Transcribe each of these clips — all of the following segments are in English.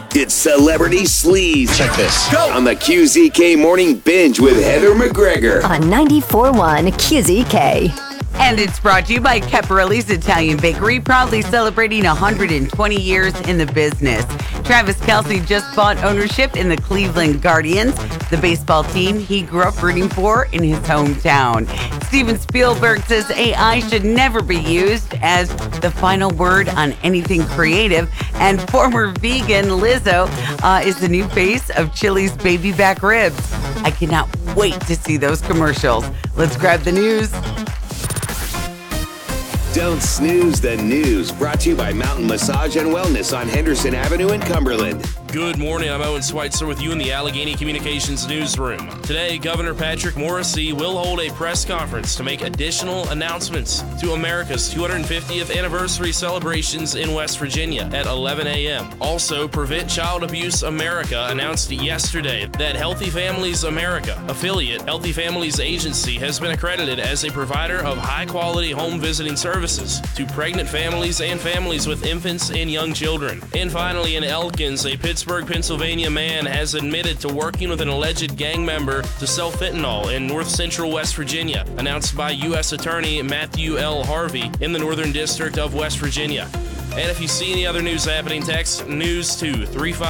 It's Celebrity Sleaze. Check this. Go! On the QZK Morning Binge with Heather McGregor. On 94.1 QZK. And it's brought to you by Caparelli's Italian Bakery, proudly celebrating 120 years in the business. Travis Kelce just bought ownership in the Cleveland Guardians, the baseball team he grew up rooting for in his hometown. Steven Spielberg says AI should never be used as the final word on anything creative. And former vegan Lizzo is the new face of Chili's baby back ribs. I cannot wait to see those commercials. Let's grab the news. Don't snooze the news. Brought to you by Mountain Massage and Wellness on Henderson Avenue in Cumberland. Good morning. I'm Owen Schweitzer with you in the Allegheny Communications newsroom. Today, Governor Patrick Morrisey will hold a press conference to make additional announcements to America's 250th anniversary celebrations in West Virginia at 11 a.m. Also, Prevent Child Abuse America announced yesterday that Healthy Families America affiliate Healthy Families Agency has been accredited as a provider of high-quality home visiting services to pregnant families and families with infants and young children. And finally, in Elkins, a Pittsburgh, Pennsylvania man has admitted to working with an alleged gang member to sell fentanyl in north central West Virginia, announced by U.S. Attorney Matthew L. Harvey in the Northern District of West Virginia. And if you see any other news happening, text news to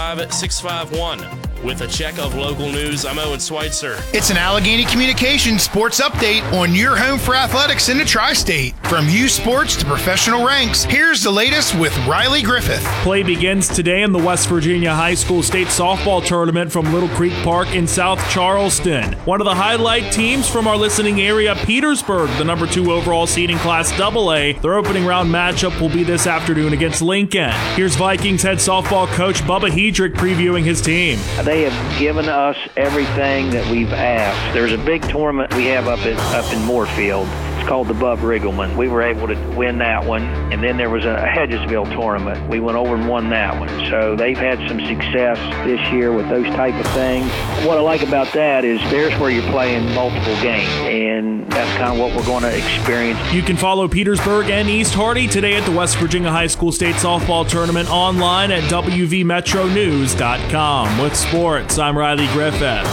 35651. With a check of local news, I'm Owen Schweitzer. It's an Allegheny Communications sports update on your home for athletics in the tri-state. From youth sports to professional ranks, here's the latest with Riley Griffith. Play begins today in the West Virginia High School State Softball Tournament from Little Creek Park in South Charleston. One of the highlight teams from our listening area, Petersburg, the number 2 overall seed in Class AA. Their opening round matchup will be this afternoon against Lincoln. Here's Vikings head softball coach Bubba Hedrick previewing his team. They have given us everything that we've asked. There's a big tournament we have up in Moorfield. It's called the Bub Riggleman. We were able to win that one, and then there was a Hedgesville tournament. We went over and won that one. So they've had some success this year with those type of things. What I like about that is there's where you're playing multiple games, and that's kind of what we're going to experience. You can follow Petersburg and East Hardy today at the West Virginia High School State Softball Tournament online at wvmetronews.com. With sports, I'm Riley Griffith.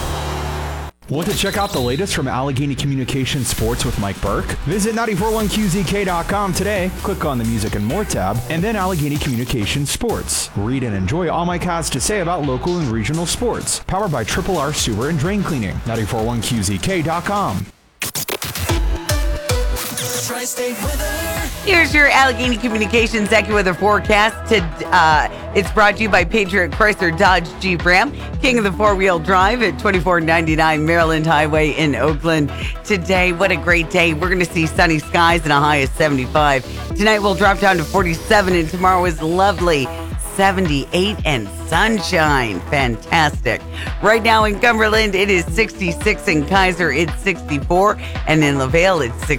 Want to check out the latest from Allegheny Communications Sports with Mike Burke? Visit 941qzk.com today, click on the Music and More tab, and then Allegheny Communications Sports. Read and enjoy all Mike has to say about local and regional sports. Powered by Triple R Sewer and Drain Cleaning. 941qzk.com. Here's your Allegheny Communications AccuWeather forecast. It's brought to you by Patriot Chrysler Dodge Jeep Ram, king of the four-wheel drive at 2499 Maryland Highway in Oakland. Today, what a great day. We're going to see sunny skies and a high of 75. Tonight, we'll drop down to 47, and tomorrow is lovely. 78 and sunshine. Fantastic. Right now in Cumberland, it is 66. In Kaiser, it's 64. And in LaVale, it's 60.